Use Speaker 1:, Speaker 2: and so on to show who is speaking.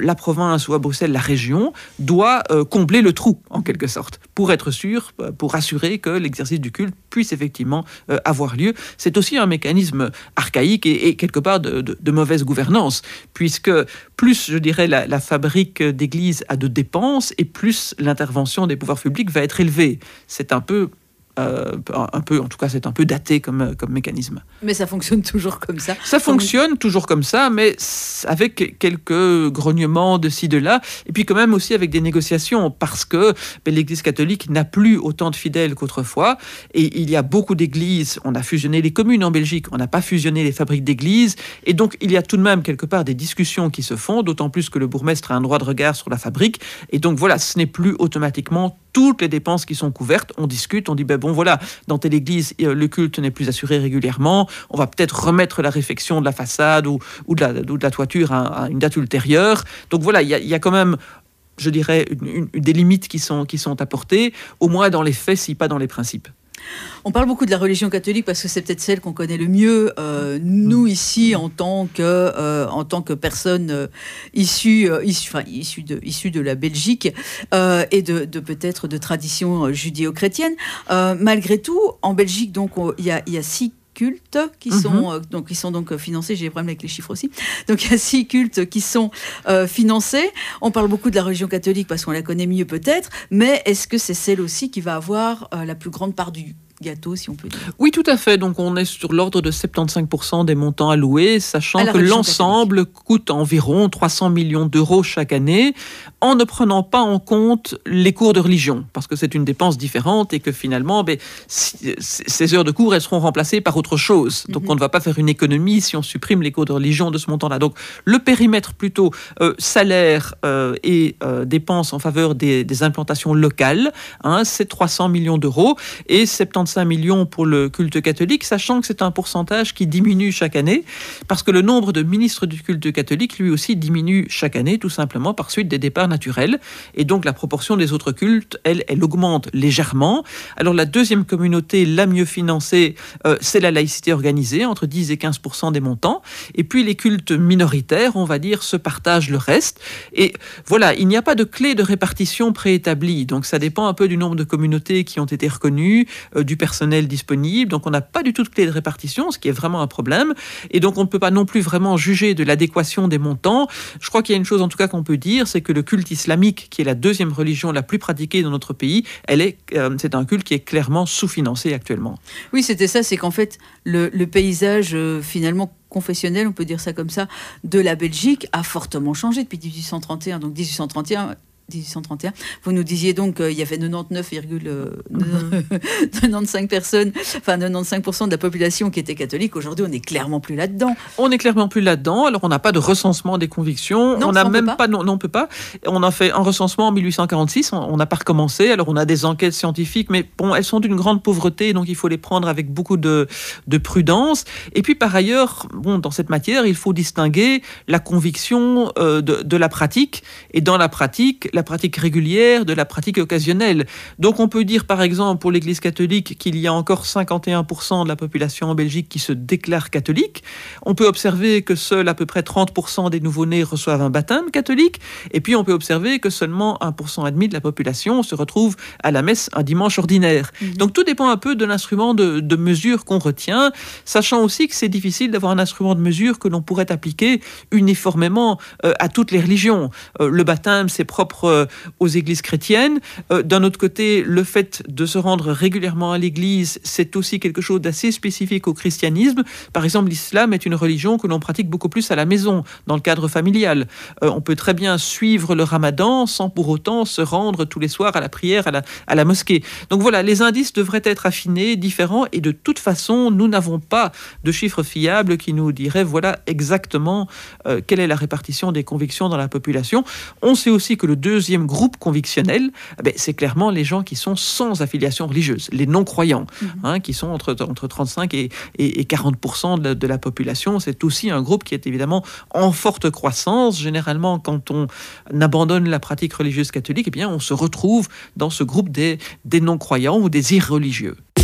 Speaker 1: la province ou à Bruxelles, la région, doit combler le trou, en quelque sorte, pour être sûr, pour assurer que l'exercice du culte puisse effectivement avoir lieu. C'est aussi un mécanisme archaïque et quelque part de mauvaise gouvernance, puisque plus, je dirais, la fabrique d'églises a de dépenses et plus l'intervention des pouvoirs publics va être élevée. C'est un peu, en tout cas, c'est un peu daté comme mécanisme.
Speaker 2: Mais ça fonctionne toujours comme ça.
Speaker 1: Ça fonctionne toujours comme ça, mais avec quelques grognements de ci, de là, et puis quand même aussi avec des négociations, parce que l'Église catholique n'a plus autant de fidèles qu'autrefois, et il y a beaucoup d'églises, on a fusionné les communes en Belgique, on n'a pas fusionné les fabriques d'églises, et donc il y a tout de même quelque part des discussions qui se font, d'autant plus que le bourgmestre a un droit de regard sur la fabrique, et donc voilà, ce n'est plus automatiquement toutes les dépenses qui sont couvertes, on discute, on dit bon voilà, dans telle église le culte n'est plus assuré régulièrement, on va peut-être remettre la réfection de la façade ou de la toiture à une date ultérieure. Donc voilà, il y a quand même, je dirais, des limites qui sont apportées, au moins dans les faits, si pas dans les principes.
Speaker 2: On parle beaucoup de la religion catholique parce que c'est peut-être celle qu'on connaît le mieux, nous ici en tant que personnes issues de la Belgique et de peut-être de tradition judéo-chrétienne. Malgré tout, en Belgique, donc il y a 6 cultes qui sont donc financés. J'ai des problèmes avec les chiffres aussi. Donc il y a 6 cultes qui sont financés. On parle beaucoup de la religion catholique parce qu'on la connaît mieux peut-être, mais est-ce que c'est celle aussi qui va avoir la plus grande part du gâteau, si on peut dire?
Speaker 1: Oui, tout à fait. Donc, on est sur l'ordre de 75% des montants alloués, sachant que l'ensemble coûte environ 300 millions d'euros chaque année, en ne prenant pas en compte les cours de religion, parce que c'est une dépense différente et que finalement, ces heures de cours, elles seront remplacées par autre chose. Donc, on ne va pas faire une économie si on supprime les cours de religion de ce montant-là. Donc, le périmètre plutôt salaire et dépenses en faveur des implantations locales, c'est 300 millions d'euros et 75 millions pour le culte catholique, sachant que c'est un pourcentage qui diminue chaque année, parce que le nombre de ministres du culte catholique, lui aussi, diminue chaque année, tout simplement par suite des départs naturels. Et donc, la proportion des autres cultes, elle augmente légèrement. Alors, la deuxième communauté la mieux financée, c'est la laïcité organisée, entre 10 et 15% des montants. Et puis, les cultes minoritaires, on va dire, se partagent le reste. Et voilà, il n'y a pas de clé de répartition préétablie. Donc, ça dépend un peu du nombre de communautés qui ont été reconnues, du personnel disponible, donc on n'a pas du tout de clé de répartition, ce qui est vraiment un problème, et donc on ne peut pas non plus vraiment juger de l'adéquation des montants. Je crois qu'il y a une chose en tout cas qu'on peut dire, c'est que le culte islamique, qui est la deuxième religion la plus pratiquée dans notre pays, c'est un culte qui est clairement sous-financé actuellement.
Speaker 2: Oui, c'était ça, c'est qu'en fait, le paysage finalement confessionnel, on peut dire ça comme ça, de la Belgique a fortement changé depuis 1831, donc 1831, vous nous disiez donc qu'il y avait 99,95 personnes, enfin 95% de la population qui était catholique. Aujourd'hui, on n'est clairement plus là-dedans.
Speaker 1: On n'est clairement plus là-dedans. Alors, on n'a pas de recensement des convictions.
Speaker 2: Non,
Speaker 1: on n'a même pas. Non, on peut pas. On a fait un recensement en 1846. On n'a pas recommencé. Alors, on a des enquêtes scientifiques, mais bon, elles sont d'une grande pauvreté, donc il faut les prendre avec beaucoup de prudence. Et puis, par ailleurs, dans cette matière, il faut distinguer la conviction de la pratique. Et dans la pratique régulière de la pratique occasionnelle. Donc on peut dire par exemple pour l'Église catholique qu'il y a encore 51% de la population en Belgique qui se déclare catholique. On peut observer que seuls à peu près 30% des nouveau-nés reçoivent un baptême catholique. Et puis on peut observer que seulement 1,5% de la population se retrouve à la messe un dimanche ordinaire. Donc tout dépend un peu de l'instrument de mesure qu'on retient, sachant aussi que c'est difficile d'avoir un instrument de mesure que l'on pourrait appliquer uniformément à toutes les religions. Le baptême, c'est propre aux églises chrétiennes. D'un autre côté, le fait de se rendre régulièrement à l'église, c'est aussi quelque chose d'assez spécifique au christianisme. Par exemple, l'islam est une religion que l'on pratique beaucoup plus à la maison, dans le cadre familial. On peut très bien suivre le ramadan sans pour autant se rendre tous les soirs à la prière, à la mosquée. Donc voilà, les indices devraient être affinés, différents, et de toute façon, nous n'avons pas de chiffres fiables qui nous diraient voilà exactement quelle est la répartition des convictions dans la population. On sait aussi que le deuxième groupe convictionnel, c'est clairement les gens qui sont sans affiliation religieuse, les non-croyants, qui sont entre 35 et 40% de la population. C'est aussi un groupe qui est évidemment en forte croissance. Généralement, quand on abandonne la pratique religieuse catholique, on se retrouve dans ce groupe des non-croyants ou des irreligieux.